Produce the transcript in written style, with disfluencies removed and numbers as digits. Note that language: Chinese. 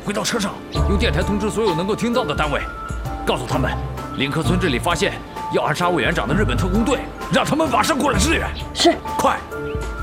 回到车上，用电台通知所有能够听到的单位，告诉他们，林科村这里发现要暗杀委员长的日本特工队，让他们马上过来支援。 是， 快！